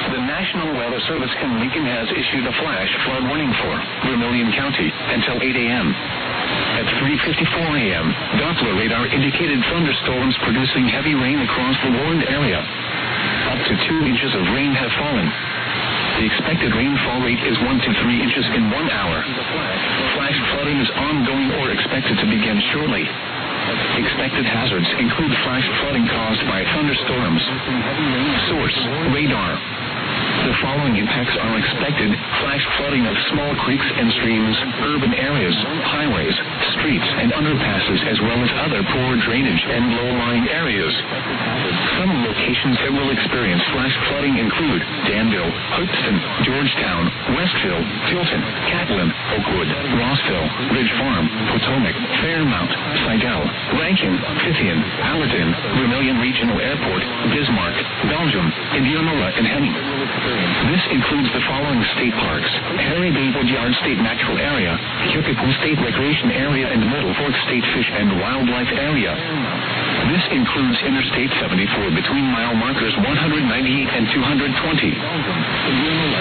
The National Weather Service in Lincoln has issued a flash flood warning for Vermilion County until 8 a.m. At 3:54 a.m., Doppler radar indicated thunderstorms producing heavy rain across the warned area. Up to 2 inches of rain have fallen. The expected rainfall rate is 1 to 3 inches in 1 hour. Flash flooding is ongoing or expected to begin shortly. Expected hazards include flash flooding caused by thunderstorms. Source: radar. The following impacts are expected: flash flooding of small creeks and streams, urban areas, highways, streets, and underpasses, as well as other poor drainage and low-lying areas. Some locations that will experience flash flooding include Danville, Hoopeston, Georgetown, Westville, Tilton, Catlin, Oakwood, Rossville, Ridge Farm, Potomac, Fairmount, Seidel, Rankin, Fithian, Allerton, Vermilion Regional Airport, Bismarck, Belgium, Indianola, and Henning. This includes the following state parks: Harry Bay Woodyard State Natural Area, Hukipu State Recreation Area, and Middle Fork State Fish and Wildlife Area. This includes Interstate 74 between mile markers 198 and 220.